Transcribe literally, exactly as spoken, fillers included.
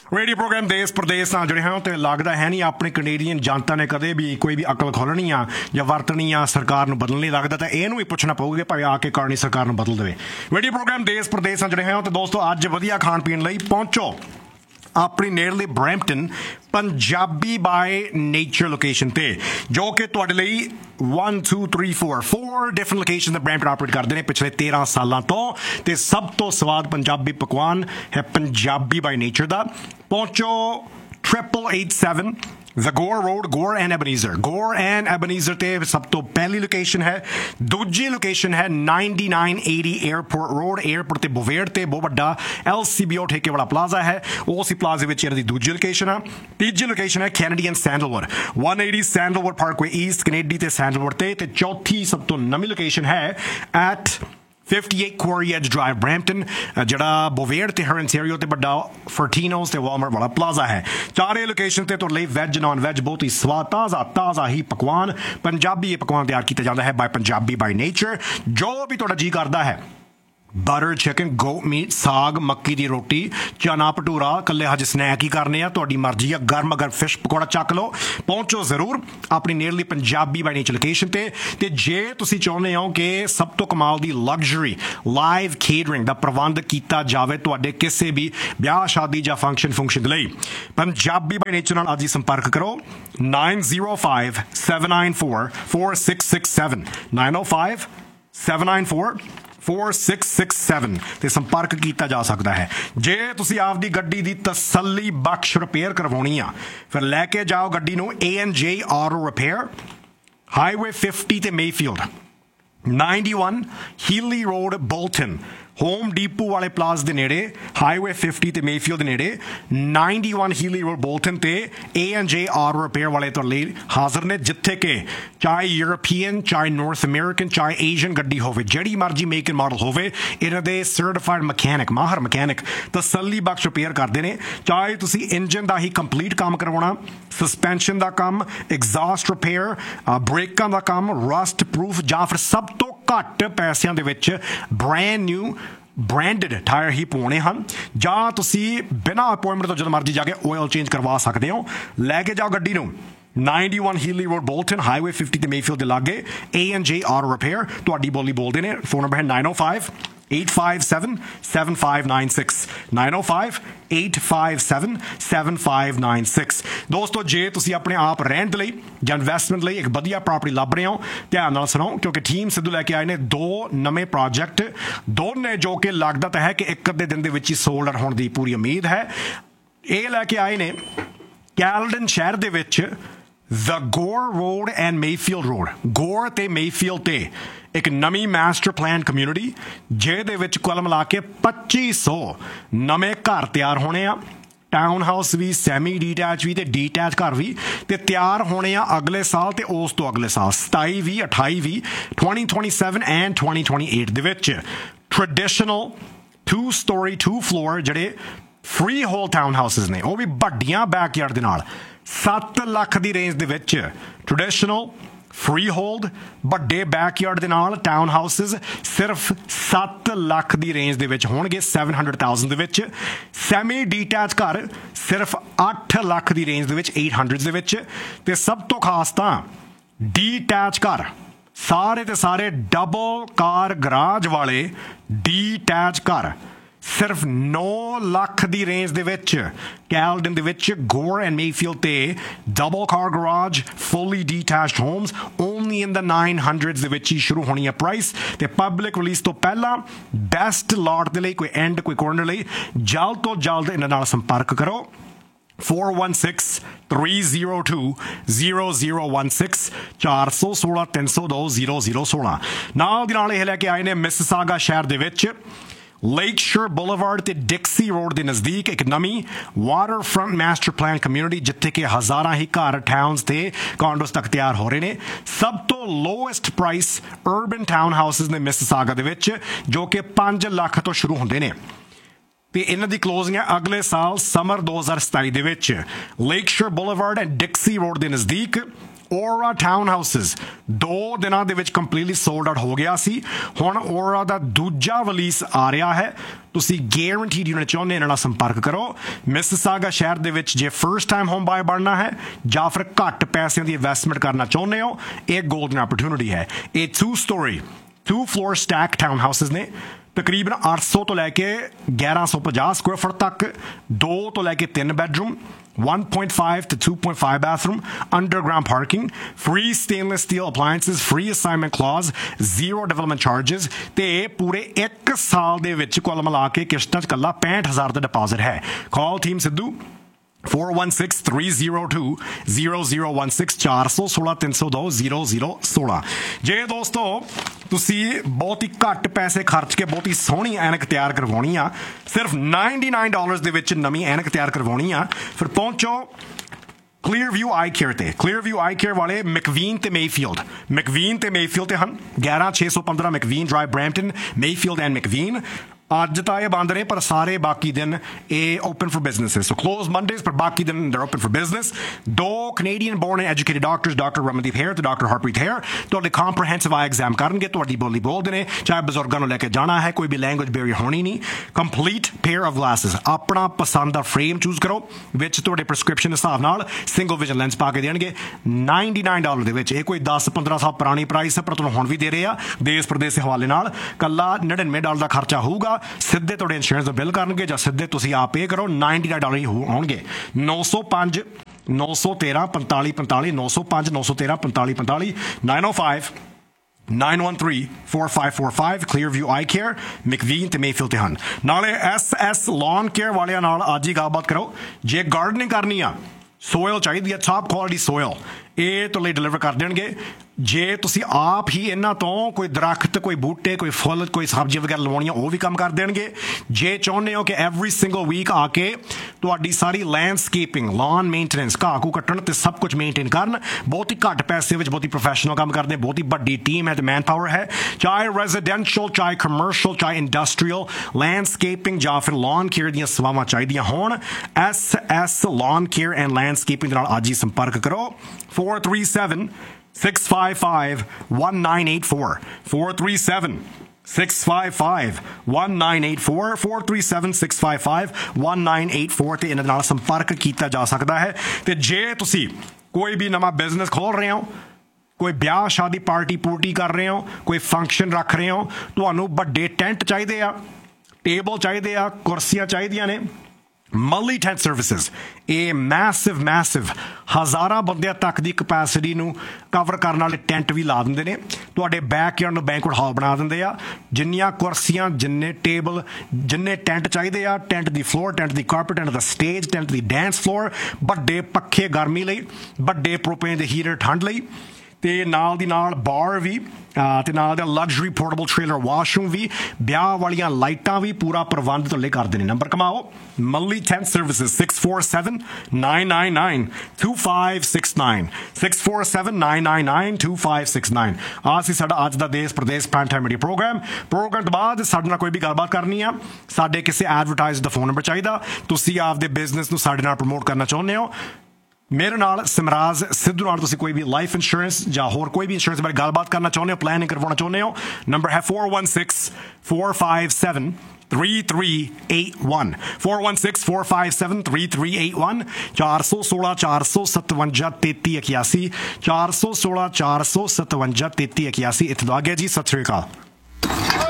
Radio programme देश प्रदेश ਨਾਲ जुड़े हैं तो लगता है नहीं अपने कनेडियन जनता ने कदे भी कोई भी अकल खोलनी आ ਜਾਂ ਵਰਤਣੀ ਆ ਸਰਕਾਰ ਨੂੰ ਬਦਲਣੀ ਲੱਗਦਾ ਤਾਂ ਇਹਨੂੰ ਵੀ ਪੁੱਛਣਾ ਪਊਗਾ ਭਾਵੇਂ ਆ ਕੇ ਕਰਨੀ ਸਰਕਾਰ ਨੂੰ ਬਦਲ ਦੇਵੇ। ਰੇਡੀਓ ਪ੍ਰੋਗਰਾਮ ਦੇਸ਼ ਪ੍ਰਦੇਸ਼ ਨਾਲ ਜੁੜੇ ਹੋਏ ਹੋ ਤੇ ਦੋਸਤੋ ਅੱਜ ਵਧੀਆ ਖਾਣ ਪੀਣ ਲਈ ਪਹੁੰਚੋ ਆਪਣੀ ਨੇੜਲੇ Brampton Punjabi by nature location ਤੇ ਜੋ ਕਿ ਤੁਹਾਡੇ ਲਈ one two three four four different locations ਦਾ ਬਰੈਂਪਟਨ ਆਪਰੇਟ ਕਰਦੇ ਨੇ ਪਿਛਲੇ ਤੇਰਾਂ ਸਾਲਾਂ ਤੋਂ ਤੇ ਸਭ ਤੋਂ ਸਵਾਦ ਪੰਜਾਬੀ ਪਕਵਾਨ ਹੈ ਪੰਜਾਬੀ ਬਾਏ ਨੇਚਰ ਦਾ। ਪਹੁੰਚੋ triple eight seven The Gore Road, Gore and Ebenezer. Gore and Ebenezer ਤੇ ਸਭ ਤੋਂ ਪਹਿਲੀ ਲੋਕੇਸ਼ਨ ਹੈ। ਦੂਜੀ ਲੋਕੇਸ਼ਨ ਹੈ ninety-nine eighty Airport Road, Airport ਤੇ ਬੋਵੇਰ ਤੇ ਬਹੁਤ ਵੱਡਾ L C B O ਠੇਕੇ ਵਾਲਾ ਪਲਾਜ਼ਾ ਹੈ। ਉਸ ਪਲਾਜ਼ੇ ਵਿੱਚ ਇਹਨਾਂ ਦੀ ਦੂਜੀ ਲੋਕੇਸ਼ਨ ਆ। ਤੀਜੀ ਲੋਕੇਸ਼ਨ ਹੈ Canadian sandalwood one eighty sandalwood Parkway East Kennedy ਤੇ ਸੈਂਡਲਵੁੱਡ ਤੇ ਤੇ ਚੌਥੀ ਸਭ ਤੋਂ ਨਵੀਂ ਲੋਕੇਸ਼ਨ ਹੈ at fifty-eight Quarry Edge Drive, Brampton, ਜਿਹੜਾ ਬੋਵੇਰ ਤੇ ਹਰਨਟੇਰੀਓ ਤੇ ਵੱਡਾ ਫਰਟੀਨੋਸ ਤੇ ਵਾਲਮਾਰਟ ਵਾਲਾ ਪਲਾਜ਼ਾ ਹੈ। ਚਾਰੇ ਲੋਕੇਸ਼ਨ ਤੇ ਤੁਹਾਡੇ ਲਈ ਵੈਜ ਨਾਨ ਵੈਜ ਬਹੁਤ ਹੀ ਸਵਾਦ ਤਾਜ਼ਾ ਤਾਜ਼ਾ ਹੀ ਪਕਵਾਨ ਪੰਜਾਬੀ ਇਹ ਪਕਵਾਨ ਤਿਆਰ ਕੀਤਾ ਜਾਂਦਾ ਹੈ ਬਾਈ ਪੰਜਾਬੀ ਬਾਈ ਨੇਚਰ। ਜੋ ਵੀ ਤੁਹਾਡਾ ਜੀ ਕਰਦਾ ਹੈ ਬਟਰ ਚਿਕਨ ਗੋਟ ਮੀਟ ਸਾਗ ਮੱਕੀ ਦੀ ਰੋਟੀ ਚਨਾ ਭਟੂਰਾ ਇਕੱਲੇ ਹਜੇ ਸਨੈਕ ਹੀ ਕਰਨੇ ਆ ਤੁਹਾਡੀ ਮਰਜ਼ੀ ਆ। ਗਰਮ ਗਰਮ ਫਿਸ਼ ਪਕੌੜਾ ਚੱਕ ਲਓ। ਪਹੁੰਚੋ ਜ਼ਰੂਰ ਆਪਣੀ ਨੇੜਲੀ ਪੰਜਾਬੀ ਬਾਈ ਨੇਚਰ ਲੋਕੇਸ਼ਨ ਤੇ ਤੇ ਜੇ ਤੁਸੀਂ ਚਾਹੁੰਦੇ ਹੋ ਕਿ ਸਭ ਤੋਂ ਕਮਾਲ ਦੀ ਲਗਜ਼ਰੀ ਲਾਈਵ ਕੇਟਰਿੰਗ ਦਾ ਪ੍ਰਬੰਧ ਕੀਤਾ ਜਾਵੇ ਤੁਹਾਡੇ ਕਿਸੇ ਵੀ ਵਿਆਹ ਸ਼ਾਦੀ ਜਾਂ ਫੰਕਸ਼ਨ ਫੰਕਸ਼ਨ ਦੇ ਲਈ ਪੰਜਾਬੀ ਬਾਈ ਨੇਚਰ ਨਾਲ ਅੱਜ ਹੀ ਸੰਪਰਕ ਕਰੋ nine zero five seven nine four four six six seven nine zero five seven nine four four six six seven ਤੇ ਸੰਪਰਕ ਕੀਤਾ ਜਾ ਸਕਦਾ ਹੈ। ਜੇ ਤੁਸੀਂ ਆਪਦੀ ਗੱਡੀ ਦੀ ਤਸੱਲੀ ਬਖਸ਼ ਰਿਪੇਅਰ ਕਰਵਾਉਣੀ ਆ ਫਿਰ ਲੈ ਕੇ ਜਾਓ ਗੱਡੀ ਨੂੰ A and J Auto Repair, highway fifty ਤੇ Mayfield ninety-one Healy Road, Bolton, home depot ਵਾਲੇ ਪਲਾਜ਼ ਦੇ ਨੇੜੇ ਹਾਈਵੇ fifty ਤੇ ਮੇਫੀਲਡ ਦੇ ਨੇੜੇ ninety-one Healy Road, Bolton ਤੇ A and J Auto Repair ਵਾਲੇ ਤੁਹਾਡੇ ਲਈ ਹਾਜ਼ਰ ਨੇ ਜਿੱਥੇ ਕਿ ਚਾਹੇ ਯੂਰਪੀਅਨ ਚਾਹੇ ਨਾਰਥ ਅਮਰੀਕਨ ਚਾਹੇ ਏਸ਼ੀਅਨ ਗੱਡੀ ਹੋਵੇ ਜਿਹੜੀ ਮਰਜ਼ੀ ਮੇਕ ਐਂਡ ਮਾਡਲ ਹੋਵੇ ਇਹਨਾਂ ਦੇ ਸਰਟੀਫਾਈਡ ਮਕੈਨਿਕ ਮਾਹਰ ਮਕੈਨਿਕ ਤਸੱਲੀ ਬਖਸ਼ ਰਿਪੇਅਰ ਕਰਦੇ ਨੇ। ਚਾਹੇ ਤੁਸੀਂ ਇੰਜਨ ਦਾ ਹੀ ਕੰਪਲੀਟ ਕੰਮ ਕਰਵਾਉਣਾ ਸਸਪੈਂਸ਼ਨ ਦਾ ਕੰਮ ਐਗਜ਼ੌਸਟ ਰਿਪੇਅਰ ਬ੍ਰੇਕਾਂ ਦਾ ਕੰਮ ਰਸਟ ਪ੍ਰੂਫ ਜਾਂ ਫਿਰ ਸਭ ਤੋਂ ਘੱਟ ਪੈਸਿਆਂ ਦੇ ਵਿੱਚ ਬ੍ਰੈਂਡ ਨਿਊ ਬ੍ਰਾਂਡਡ ਟਾਇਰ ਹੀ ਪਾਉਣੇ ਹਨ ਜਾਂ ਤੁਸੀਂ ਬਿਨਾਂ ਅਪਾਇੰਟਮੈਂਟ ਤੋਂ ਜਦੋਂ ਮਰਜ਼ੀ ਜਾ ਕੇ ਆਇਲ ਚੇਂਜ ਕਰਵਾ ਸਕਦੇ ਹੋ। ਲੈ ਕੇ ਜਾਓ ਗੱਡੀ ਨੂੰ ninety-one Healy Road, Bolton, highway fifty ਤੇ ਮੇਫੀਲਡ ਦੇ ਲਾਗੇ A and J Auto Repair ਤੁਹਾਡੀ ਬੋਲੀ ਬੋਲਦੇ ਨੇ। ਫੋਨ ਨੰਬਰ ਹੈ nine oh five eight five seven seven five nine six nine oh five eight five seven seven five nine six। ਦੋਸਤੋ ਜੇ ਤੁਸੀਂ ਆਪਣੇ ਆਪ ਰੈਂਟ ਲਈ ਜਾਂ ਇਨਵੈਸਟਮੈਂਟ ਲਈ ਇੱਕ ਵਧੀਆ ਪ੍ਰਾਪਰਟੀ ਲੱਭ ਰਹੇ ਹੋ ਧਿਆਨ ਨਾਲ ਸੁਣੋ ਕਿਉਂਕਿ ਟੀਮ ਸਿੱਧੂ ਲੈ ਕੇ ਆਏ ਨੇ ਦੋ ਨਵੇਂ ਪ੍ਰੋਜੈਕਟ ਦੋਨੇ ਜੋ ਕਿ ਲੱਗਦਾ ਤਾਂ ਹੈ ਕਿ ਇੱਕ ਅੱਧੇ ਦਿਨ ਦੇ ਵਿੱਚ ਹੀ ਸੋਲਡ ਹੋਣ ਦੀ ਪੂਰੀ ਉਮੀਦ ਹੈ। ਇਹ ਲੈ ਕੇ ਆਏ ਨੇ ਕੈਲਡਨ ਸ਼ਹਿਰ ਦੇ ਵਿੱਚ The Gore Road and Mayfield Road, Gore ਤੇ Mayfield ਤੇ ਇੱਕ ਨਵੀਂ ਮਾਸਟਰ ਪਲਾਨ ਕਮਿਊਨਿਟੀ ਜਿਹਦੇ ਵਿੱਚ ਕੁੱਲ ਮਿਲਾ ਕੇ ਪੱਚੀ ਸੌ ਨਵੇਂ ਘਰ ਤਿਆਰ ਹੋਣੇ ਆ। ਟਾਊਨ ਹਾਊਸ ਵੀ ਸੈਮੀ ਡੀਟੈਚ ਵੀ ਤੇ ਡੀਟੈਚ ਘਰ ਵੀ ਤੇ ਤਿਆਰ ਹੋਣੇ ਆ ਅਗਲੇ ਸਾਲ ਤੇ ਉਸ ਤੋਂ ਅਗਲੇ ਸਾਲ ਸਤਾਈ ਵੀਹ ਅਠਾਈ ਵੀਹ twenty twenty-seven and twenty twenty-eight ਦੇ ਵਿੱਚ। Traditional two story two floor ਜਿਹੜੇ ਫਰੀ ਹੋਲ ਟਾਊਨ ਹਾਊਸਿਸ ਨੇ ਉਹ ਵੀ ਵੱਡੀਆਂ ਬੈਕਯਾਰਡ ਦੇ ਨਾਲ ਸੱਤ ਲੱਖ ਦੀ ਰੇਂਜ ਦੇ ਵਿੱਚ ਟ੍ਰੈਡੀਸ਼ਨਲ ਫਰੀ ਹੋਲਡ ਵੱਡੇ ਬੈਕਯਾਰਡ ਦੇ ਨਾਲ ਟਾਊਨ ਹਾਊਸਿਸ ਸਿਰਫ ਸੱਤ ਲੱਖ ਦੀ ਰੇਂਜ ਦੇ ਵਿੱਚ ਹੋਣਗੇ seven hundred thousand ਦੇ ਵਿੱਚ। ਸੈਮੀ ਡੀਟੈਚ ਘਰ ਸਿਰਫ ਅੱਠ ਲੱਖ ਦੀ ਰੇਂਜ ਦੇ ਵਿੱਚ eight hundred ਦੇ ਵਿੱਚ ਤੇ ਸਭ ਤੋਂ ਖਾਸ ਤਾਂ ਡੀਟੈਚ ਘਰ ਸਾਰੇ ਤੇ ਸਾਰੇ ਡਬਲ ਕਾਰ ਗਰਾਜ ਵਾਲੇ ਡੀਟੈਚ ਘਰ ਸਿਰਫ ਨੌ ਲੱਖ ਦੀ ਰੇਂਜ ਦੇ ਵਿੱਚ ਕੈਲਡਨ ਦੇ ਵਿੱਚ ਗੋਰ ਐਂਡ ਮੇਫੀਲਡ ਤੇ ਡਬਲ ਕਾਰ ਗਰਾਜ ਫੁੱਲੀ ਡੀਟੈਚਡ ਹੋਮਸ ਓਨਲੀ ਇਨ ਦ nine hundreds ਦੇ ਵਿੱਚ ਹੀ ਸ਼ੁਰੂ ਹੋਣੀ ਹੈ ਪ੍ਰਾਈਸ ਤੇ ਪਬਲਿਕ ਰਿਲੀਜ਼ ਤੋਂ ਪਹਿਲਾਂ ਬੈਸਟ ਲਾਟ ਦੇ ਲਈ ਕੋਈ ਐਂਡ ਕੋਈ ਕੋਰਨਰ ਲਈ ਜਲਦ ਤੋਂ ਜਲਦ ਇਹਨਾਂ ਨਾਲ ਸੰਪਰਕ ਕਰੋ four one six three zero two zero zero one six ਚਾਰ ਸੌ ਸੋਲਾਂ ਤਿੰਨ ਸੌ ਦੋ zero zero ਸੋਲਾਂ। ਨਾਲ ਦੀ ਨਾਲ ਇਹ ਲੈ ਕੇ ਆਏ ਨੇ ਮਿਸਿਸਾਗਾ ਸ਼ਹਿਰ ਦੇ ਵਿੱਚ Lakeshore Boulevard ਤੇ ਡਿਕਸੀ ਰੋਡ ਦੇ ਨਜ਼ਦੀਕ ਇੱਕ ਨਵੀਂ water front master plan community ਜਿੱਥੇ ਕਿ ਹਜ਼ਾਰਾਂ ਹੀ ਘਰ ਟਾਊਨਸ ਤੇ ਕੌਂਡੋਸ ਤੱਕ ਤਿਆਰ ਹੋ ਰਹੇ ਨੇ। ਸਭ ਤੋਂ lowest price urban town houses ਨੇ ਮਿਸਿਸਾਗਾ ਦੇ ਵਿੱਚ ਜੋ ਕਿ ਪੰਜ ਲੱਖ ਤੋਂ ਸ਼ੁਰੂ ਹੁੰਦੇ ਨੇ ਤੇ ਇਹਨਾਂ ਦੀ ਕਲੋਜ਼ਿੰਗ ਹੈ ਅਗਲੇ ਸਾਲ ਸਮਰ ਦੋ ਹਜ਼ਾਰ ਸਤਾਈ ਦੇ ਵਿੱਚ। ਲੇਕਸ਼ੋਰ ਬੁਲੇਵਾਰਡ ਐਂਡ ਡਿਕਸੀ ਰੋਡ ਦੇ ਨਜ਼ਦੀਕ Aura Townhouses ਦੋ ਦਿਨਾਂ ਦੇ ਵਿੱਚ ਕੰਪਲੀਟਲੀ ਸੋਲਡ ਆਊਟ ਹੋ ਗਿਆ ਸੀ। ਹੁਣ Aura ਦਾ ਦੂਜਾ ਰਿਲੀਜ਼ ਆ ਰਿਹਾ ਹੈ। ਤੁਸੀਂ ਗੈਰੰਟੀਡ ਯੂਨਿਟ ਚਾਹੁੰਦੇ ਇਹਨਾਂ ਨਾਲ ਸੰਪਰਕ ਕਰੋ। ਮਿਸਿਸਾਗਾ ਸ਼ਹਿਰ ਦੇ ਵਿੱਚ ਜੇ ਫਰਸਟ ਟਾਈਮ ਹੋਮ ਬਾਇਰ ਬਣਨਾ ਹੈ ਜਾਂ ਫਿਰ ਘੱਟ ਪੈਸਿਆਂ ਦੀ ਇਨਵੈਸਟਮੈਂਟ ਕਰਨਾ ਚਾਹੁੰਦੇ ਹੋ, ਇਹ ਗੋਲਡਨ ਆਪਰਚੁਨਿਟੀ ਹੈ। ਇਹ to story to floor stack town houses ਨੇ, ਤਕਰੀਬਨ ਅੱਠ ਸੌ ਤੋਂ ਲੈ ਕੇ ਗਿਆਰਾਂ ਸੌ ਪੰਜਾਹ ਸਕੁਆਇਰ ਫੁੱਟ ਤੱਕ, ਦੋ ਤੋਂ ਲੈ ਕੇ ਤਿੰਨ bedroom, one point five to two point five bathroom, underground parking, free stainless steel appliances, free assignment clause, zero development charges, ਤੇ ਪੂਰੇ ਇੱਕ ਸਾਲ ਦੇ ਵਿੱਚ ਕੁੱਲ ਮਿਲਾ ਕੇ ਕਿਸ਼ਤਾਂ 'ਚ ਇਕੱਲਾ ਪੈਂਹਠ ਹਜ਼ਾਰ ਦਾ ਡਿਪੋਜ਼ਿਟ ਹੈ। ਕਾਲ team Sidhu four one six three zero two zero zero one six ਚਾਰ ਸੌ ਸੋਲਾਂ ਤਿੰਨ ਸੌ ਦੋ ਜ਼ੀਰੋ ਜ਼ੀਰੋ ਸੋਲਾਂ। ਜੇ ਦੋਸਤੋ ਤੁਸੀਂ ਬਹੁਤ ਹੀ ਘੱਟ ਪੈਸੇ ਖਰਚ ਕੇ ਬਹੁਤ ਹੀ ਸੋਹਣੀ ਐਨਕ ਤਿਆਰ ਕਰਵਾਉਣੀ ਆ, ਸਿਰਫ ninety-nine dollars ਦੇ ਵਿੱਚ ਨਵੀਂ ਐਨਕ ਤਿਆਰ ਕਰਵਾਉਣੀ ਆ, ਫਿਰ ਪਹੁੰਚੋ Clearview Eye Care ਤੇ। Clearview Eye Care ਵਾਲੇ ਮੈਕਵੀਨ ਤੇ ਮੇਫੀਲਡ ਮੈਕਵੀਨ ਤੇ ਮੇਫੀਲਡ ਤੇ ਹਨ। ਗਿਆਰਾਂ ਛੇ ਸੌ ਪੰਦਰਾਂ ਮੈਕਵੀਨ ਡਰਾਈਵ, ਬਰੈਂਪਟਨ, ਮੇਫੀਲਡ ਐਂਡ ਮੈਕਵੀਨ। ਅੱਜ ਤਾਂ ਇਹ ਬੰਦ ਨੇ ਪਰ ਸਾਰੇ ਬਾਕੀ ਦਿਨ ਇਹ open for business. So close ਮੰਡੇਜ਼ ਪਰ ਬਾਕੀ ਦਿਨ they're open for business। ਦੋ Canadian born and educated doctors, doctor Ramandeep hair ਤੇ ਡਾਕਟਰ ਹਰਪ੍ਰੀਤ ਹੇਅਰ, ਤੁਹਾਡੇ ਕੰਪਰੀਹੈਂਸਿਵ ਆਈ ਐਗਜ਼ਾਮ ਕਰਨਗੇ, ਤੁਹਾਡੀ ਬੋਲੀ ਬੋਲਦੇ ਨੇ, ਚਾਹੇ ਬਜ਼ੁਰਗਾਂ ਨੂੰ ਲੈ ਕੇ ਜਾਣਾ ਹੈ, ਕੋਈ ਵੀ ਲੈਂਗੁਏਜ ਬੈਰੀਅਰ ਹੋਣੀ ਨਹੀਂ। ਕੰਪਲੀਟ ਪੇਅਰ ਆਫ ਗਲਾਸਿਸ, ਆਪਣਾ ਪਸੰਦ ਦਾ ਫਰੇਮ ਚੂਜ਼ ਕਰੋ, ਵਿੱਚ ਤੁਹਾਡੇ ਪ੍ਰਿਸਕ੍ਰਿਪਸ਼ਨ ਦੇ ਹਿਸਾਬ ਨਾਲ ਸਿੰਗਲ ਵਿਜ਼ਨ ਲੈਂਸ ਪਾ ਕੇ ਦੇਣਗੇ ninety-nine dollars ਦੇ ਵਿੱਚ। ਇਹ ਕੋਈ ਦਸ ਪੰਦਰਾਂ ਸਾਲ ਪੁਰਾਣੀ ਪ੍ਰਾਈਸ ਹੈ ਪਰ ਤੁਹਾਨੂੰ ਹੁਣ ਵੀ ਦੇ ਰਹੇ ਆ ਦੇਸ਼ ਪ੍ਰਦੇਸ਼ ਦੇ ਹਵਾਲੇ ਨਾਲ। ਕੱਲਾ ninety-nine dollars ਦਾ ਖਰਚਾ ਹੋਊਗਾ, ਸਿੱਧੇ ਤੁਹਾਡੇ ਇੰਸ਼ੋਰੈਂਸ ਦਾ ਬਿੱਲ ਕਰਨਗੇ ਜਾਂ ਸਿੱਧੇ ਤੁਸੀਂ ਆਪ ਪੇ ਕਰੋ, ninety-nine dollars ਹੀ ਹੋਣਗੇ। ਨੌ ਸੌ ਪੰਜ ਨੌ ਸੌ ਤੇਰਾਂ ਪੰਤਾਲੀ ਪੰਤਾਲੀ ਨੌ ਸੌ ਪੰਜ ਨੌ ਸੌ ਤੇਰਾਂ ਪੰਤਾਲੀ ਪੰਤਾਲੀ nine oh five nine one three four five four five। Clearview Eye Care ਮੈਕਵੀਨ ਤੇ ਮੇਫੀਲਡ ਤੇ ਹਨ। ਨਾਲੇ ਐਸ ਐਸ Lawn Care ਵਾਲਿਆਂ ਨਾਲ ਅੱਜ ਹੀ ਗੱਲਬਾਤ ਕਰੋ। ਜੇ ਗਾਰਡਨਿੰਗ ਕਰਨੀ ਆ, ਸੋਇਲ ਚਾਹੀਦੀ ਹੈ ਟਾਪ ਕੁਆਲਿਟੀ ਸੋਇਲ, ਇਹ ਤੁਹਾਡੇ ਲਈ ਡਿਲੀਵਰ ਕਰ ਦੇਣਗੇ। ਜੇ ਤੁਸੀਂ ਆਪ ਹੀ ਇਹਨਾਂ ਤੋਂ ਕੋਈ ਦਰਖਤ, ਕੋਈ ਬੂਟੇ, ਕੋਈ ਫੁੱਲ, ਕੋਈ ਸਬਜ਼ੀ ਵਗੈਰਾ ਲਵਾਉਣੀਆਂ, ਉਹ ਵੀ ਕੰਮ ਕਰ ਦੇਣਗੇ। ਜੇ ਚਾਹੁੰਦੇ ਹੋ ਕਿ ਐਵਰੀ ਸਿੰਗਲ ਵੀਕ ਆ ਕੇ ਤੁਹਾਡੀ ਸਾਰੀ ਲੈਂਡਸਕੇਪਿੰਗ, ਲਾਨ ਮੇਨਟੇਨੈਂਸ, ਘਾਹ ਘੂ ਕੱਟਣ ਤੇ ਸਭ ਕੁਝ ਮੇਨਟੇਨ ਕਰਨ, ਬਹੁਤ ਹੀ ਘੱਟ ਪੈਸੇ ਵਿੱਚ ਬਹੁਤ ਹੀ ਪ੍ਰੋਫੈਸ਼ਨਲ ਕੰਮ ਕਰਦੇ, ਬਹੁਤ ਹੀ ਵੱਡੀ ਟੀਮ ਹੈ ਤੇ ਮੈਨ ਪਾਵਰ ਹੈ। ਚਾਹੇ ਰੈਜ਼ੀਡੈਂਸ਼ੀਅਲ, ਚਾਹੇ ਕਮਰਸ਼ੀਅਲ, ਚਾਹੇ ਇੰਡਸਟਰੀਅਲ, ਲੈਂਡਸਕੇਪਿੰਗ ਜਾਂ ਫਿਰ ਲਾਨ ਕੇਅਰ ਦੀਆਂ ਸੇਵਾਵਾਂ ਚਾਹੀਦੀਆਂ ਹੋਣ, S S Lawn Care and landscaping ਦੇ ਨਾਲ ਅੱਜ ਹੀ ਸੰਪਰਕ ਕਰੋ। four three seven six five five one nine eight four four three seven six five five one nine eight four four three seven six five five one nine eight four ਤੇ ਇਹਨਾਂ ਨਾਲ ਸੰਪਰਕ ਕੀਤਾ ਜਾ ਸਕਦਾ ਹੈ। ਤੇ ਜੇ ਤੁਸੀਂ ਕੋਈ ਵੀ ਨਵਾਂ ਬਿਜ਼ਨਸ ਖੋਲ ਰਹੇ ਹੋ, ਕੋਈ ਵਿਆਹ ਸ਼ਾਦੀ ਪਾਰਟੀ ਪੂਰਟੀ ਕਰ ਰਹੇ ਹੋ, ਕੋਈ ਫੰਕਸ਼ਨ ਰੱਖ ਰਹੇ ਹੋ, ਤੁਹਾਨੂੰ ਵੱਡੇ ਟੈਂਟ ਚਾਹੀਦੇ ਆ, ਟੇਬਲ ਚਾਹੀਦੇ ਆ, ਕੁਰਸੀਆਂ ਚਾਹੀਦੀਆਂ ਨੇ, ਮਲੀ ਟੈਂਟ ਸਰਵਿਸਿਜ਼ ਇਹ ਮੈਸਿਵ ਮੈਸਿਵ ਹਜ਼ਾਰਾਂ ਬੰਦਿਆਂ ਤੱਕ ਦੀ ਕਪੈਸਿਟੀ ਨੂੰ ਕਵਰ ਕਰਨ ਵਾਲੇ ਟੈਂਟ ਵੀ ਲਾ ਦਿੰਦੇ ਨੇ। ਤੁਹਾਡੇ ਬੈਕਯਾਰਡ ਨੂੰ ਬੈਂਕੁਏਟ ਹਾਲ ਬਣਾ ਦਿੰਦੇ ਆ। ਜਿੰਨੀਆਂ ਕੁਰਸੀਆਂ, ਜਿੰਨੇ ਟੇਬਲ, ਜਿੰਨੇ ਟੈਂਟ ਚਾਹੀਦੇ ਆ, ਟੈਂਟ ਦੀ ਫਲੋਰ, ਟੈਂਟ ਦੀ ਕਾਰਪਟ, ਟੈਂਟ ਦਾ ਸਟੇਜ, ਟੈਂਟ ਦੀ ਡੈਂਸ ਫਲੋਰ, ਵੱਡੇ ਪੱਖੇ ਗਰਮੀ ਲਈ, ਵੱਡੇ ਪ੍ਰੋਪੇਨ ਦੇ ਹੀਟਰ ਠੰਡ ਲਈ, ਤੇ ਨਾਲ ਦੀ ਨਾਲ ਬਾਰ ਵੀ, ਤੇ ਨਾਲ ਦਾ ਲਗਜ਼ਰੀ ਪੋਰਟੇਬਲ ਟ੍ਰੇਲਰ ਵਾਸ਼ਰੂਮ ਵੀ, ਵਿਆਹ ਵਾਲੀਆਂ ਲਾਈਟਾਂ ਵੀ, ਪੂਰਾ ਪ੍ਰਬੰਧ ਤੁਹਾਡੇ ਕਰਦੇ ਨੇ। ਨੰਬਰ ਕਮਾਓ, ਮੱਲੀ tent services six four seven nine nine nine two five six nine six four seven nine nine nine two five six nine। ਆਹ ਸੀ ਸਾਡਾ ਅੱਜ ਦਾ ਦੇਸ਼ Pradesh prime time media programme. Programme ਤੋਂ ਬਾਅਦ ਸਾਡੇ ਨਾਲ ਕੋਈ ਵੀ ਗੱਲਬਾਤ ਕਰਨੀ ਆ, ਸਾਡੇ ਕਿਸੇ ਐਡਵਰਟਾਈਜ਼ਰ ਦਾ ਫੋਨ ਨੰਬਰ ਚਾਹੀਦਾ, ਤੁਸੀਂ ਆਪਦੇ ਬਿਜ਼ਨਸ ਨੂੰ ਸਾਡੇ ਨਾਲ ਪ੍ਰਮੋਟ ਕਰਨਾ ਚਾਹੁੰਦੇ ਹੋ, ਮੇਰੇ ਨਾਲ ਸਿਮਰਾਜ ਸਿੱਧੂ ਨਾਲ ਤੁਸੀਂ ਕੋਈ ਵੀ ਲਾਈਫ ਇੰਸ਼ੋਰੈਂਸ ਜਾਂ ਹੋਰ ਕੋਈ ਵੀ ਇੰਸ਼ੋਰੈਂਸ ਬਾਰੇ ਗੱਲਬਾਤ ਕਰਨਾ ਚਾਹੁੰਦੇ ਹੋ, ਪਲੈਨਿੰਗ ਕਰਵਾਉਣਾ ਚਾਹੁੰਦੇ ਹੋ, ਨੰਬਰ ਹੈ four one six four five seven three three eight one four one six four five seven three three eight one ਚਾਰ ਸੌ ਸੋਲਾਂ ਚਾਰ ਸੌ ਸਤਵੰਜਾ ਤੇਤੀ ਇਕਿਆਸੀ ਚਾਰ ਸੌ ਸੋਲਾਂ ਚਾਰ ਸੌ ਸਤਵੰਜਾ ਤੇਤੀ ਇਕਿਆਸੀ। ਇੱਥੇ ਤੋਂ ਆ ਗਿਆ ਜੀ, ਸਤਿ ਸ਼੍ਰੀ ਅਕਾਲ।